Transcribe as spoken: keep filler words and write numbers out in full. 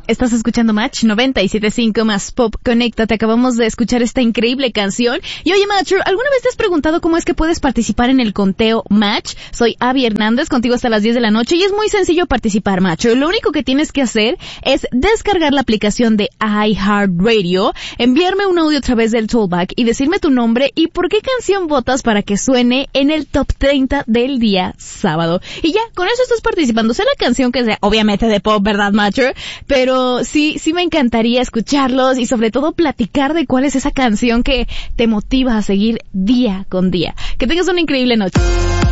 Estás escuchando Match noventa y siete punto cinco más Pop. Conéctate, acabamos de escuchar esta increíble canción. Y oye, Match, ¿alguna vez te has preguntado cómo es que puedes participar en el conteo Match? Soy Abby Hernández, contigo hasta las diez de la noche y es muy sencillo participar, Match. Lo único que tienes que hacer es descargar la aplicación de iHeartRadio, enviarme un audio a través del Tollback y decirme tu nombre y por qué canción votas para que suene en el top treinta del día sábado. Y ya, con eso estás participando. Sea la canción que sea, obviamente de pop, ¿verdad, Matcher? Pero sí, sí me encantaría escucharlos y sobre todo platicar de cuál es esa canción que te motiva a seguir día con día. Que tengas una increíble noche.